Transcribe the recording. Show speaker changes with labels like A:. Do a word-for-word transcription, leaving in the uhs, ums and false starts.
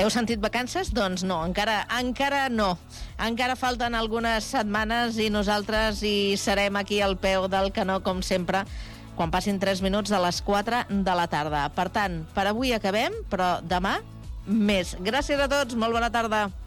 A: Heu sentit vacances? Doncs no, encara, encara no. Encara falten algunes setmanes i nosaltres hi serem aquí al peu del canó, com sempre, quan passin tres minuts de les quatre de la tarda. Per tant, per avui acabem, però demà més. Gràcies a tots, molt bona tarda.